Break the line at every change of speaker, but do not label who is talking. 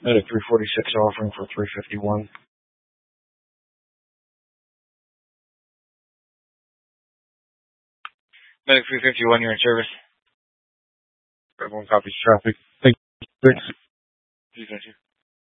Medic 346 offering for 351. Medic 351, you're in service. Everyone copies traffic. Thank you. Thanks.